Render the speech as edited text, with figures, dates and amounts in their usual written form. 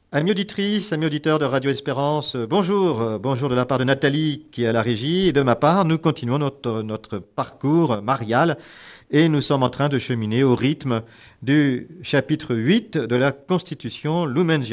Amis auditrices, amis auditeurs de Radio Espérance, bonjour. Bonjour de la part de Nathalie qui est à la régie et de ma part, nous continuons notre parcours marial et nous sommes en train de cheminer au rythme du chapitre 8 de la Constitution Lumen